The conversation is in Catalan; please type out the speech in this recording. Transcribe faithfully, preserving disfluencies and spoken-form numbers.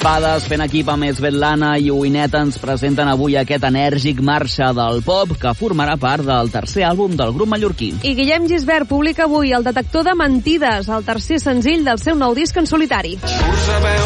Fades, fent equip amb Svetlana i Uineta, ens presenten avui aquest enèrgic marxa del pop que formarà part del tercer àlbum del grup mallorquí. I Guillem Gisbert publica avui El detector de mentides, el tercer senzill del seu nou disc en solitari. Surt a veu